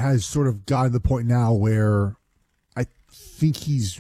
has sort of gotten to the point now where I think he's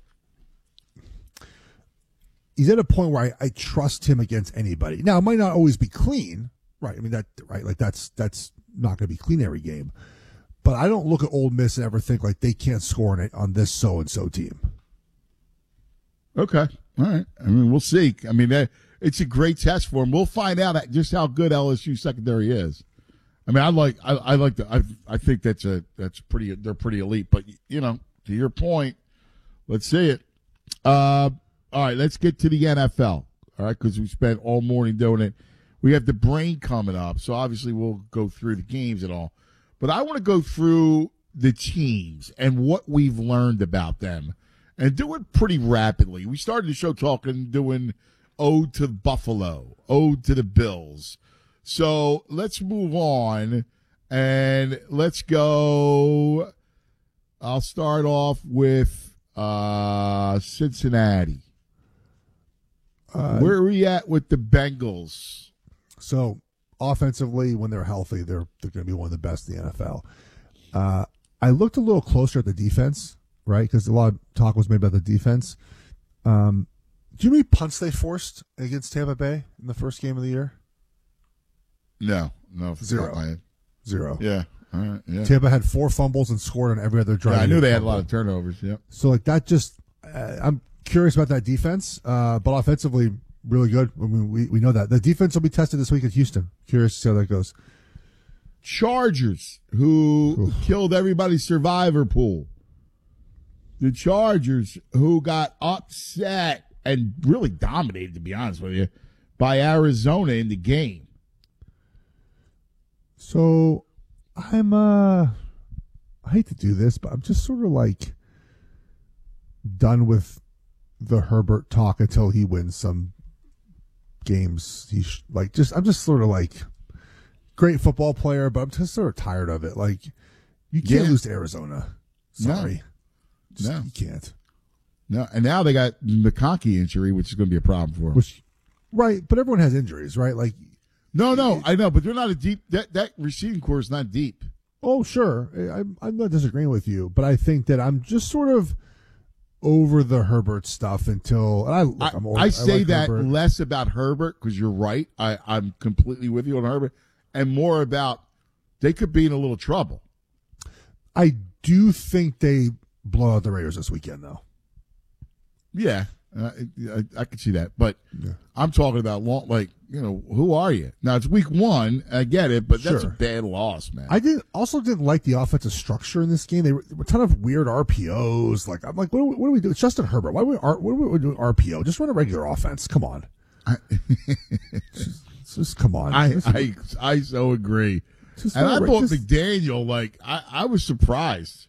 at a point where I trust him against anybody. Now, it might not always be clean, right? I mean, that's not going to be clean every game. But I don't look at Ole Miss and ever think like they can't score on this so-and-so team. Okay. All right. I mean, we'll see. I mean, it's a great test for him. We'll find out just how good LSU secondary is. I mean, I think that's pretty. They're pretty elite. But to your point, let's see it. All right, let's get to the NFL. All right, because we spent all morning doing it. We have the brain coming up, so obviously we'll go through the games and all. But I want to go through the teams and what we've learned about them, and do it pretty rapidly. We started the show doing ode to Buffalo, ode to the Bills. So let's move on, and let's go. I'll start off with Cincinnati. Where are we at with the Bengals? So offensively, when they're healthy, they're going to be one of the best in the NFL. I looked a little closer at the defense, right? Because a lot of talk was made about the defense. Do you know how many punts they forced against Tampa Bay in the first game of the year? No. Zero. Yeah. All right. Yeah. Tampa had 4 fumbles and scored on every other drive. Yeah, I knew they had a lot of turnovers. Yep. So like that just, I'm curious about that defense, but offensively, really good. I mean, we know that. The defense will be tested this week at Houston. Curious to see how that goes. Chargers, who killed everybody's survivor pool. The Chargers, who got upset and really dominated, to be honest with you, by Arizona in the game. So I hate to do this, but I'm just sort of like done with the Herbert talk until he wins some games. I'm just sort of like great football player, but I'm just sort of tired of it. Like you can't lose to Arizona. Sorry. No. You can't. No, and now they got McConkey injury, which is going to be a problem for them. Right, but everyone has injuries, right? Like, no, I know, but they're not a deep. That receiving core is not deep. Oh, sure, I'm not disagreeing with you, but I think that I'm just sort of over the Herbert stuff until I say that Herbert. Less about Herbert because you're right. I'm completely with you on Herbert, and more about they could be in a little trouble. I do think they blow out the Raiders this weekend, though. Yeah, I could see that, but I'm talking about who are you? Now it's week 1. I get it, but that's a bad loss, man. I didn't like the offensive structure in this game. They were a ton of weird RPOs. Like I'm like, what do we do? It's Justin Herbert. What are we doing RPO? Just run a regular offense. Come on. just come on. I so agree. And I thought McDaniel, I was surprised.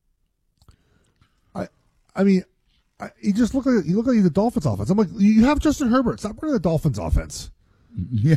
I mean. He looked like the Dolphins offense. I'm like, you have Justin Herbert. Stop running the Dolphins offense. Yeah.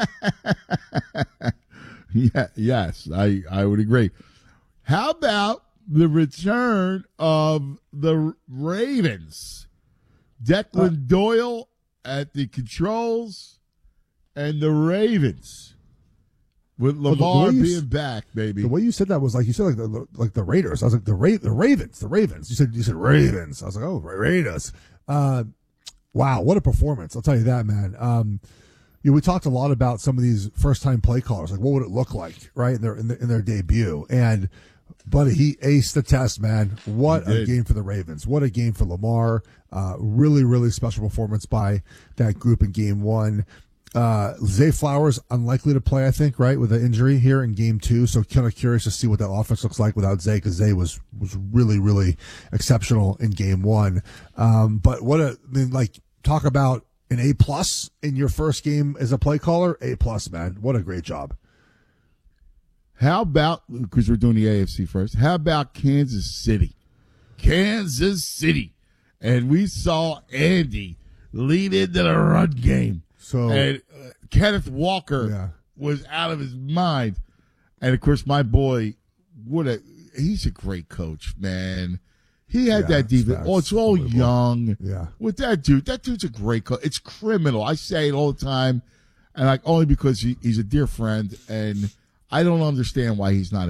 Yes, I would agree. How about the return of the Ravens? Declan Doyle at the controls and the Ravens. With Lamar being back, baby. The way you said that was like you said like the Raiders. I was like the Ravens. You said Ravens. I was like, oh, Raiders. Wow, what a performance! I'll tell you that, man. We talked a lot about some of these first time play callers. Like, what would it look like, right, in their debut? And buddy, he aced the test, man. What a game for the Ravens! What a game for Lamar! Really, really special performance by that group in game 1. Zay Flowers unlikely to play, I think, right, with an injury here in game 2. So kind of curious to see what that offense looks like without Zay, because Zay was really, really exceptional in game 1. But talk about an A+ in your first game as a play caller. A+, man. What a great job. How about, because we're doing the AFC first, how about Kansas City? Kansas City. And we saw Andy lead into the run game. And Kenneth Walker was out of his mind. And, of course, my boy, he's a great coach, man. He had that defense. It's all young. Yeah. With that dude's a great coach. It's criminal. I say it all the time, and only because he's a dear friend, and I don't understand why he's not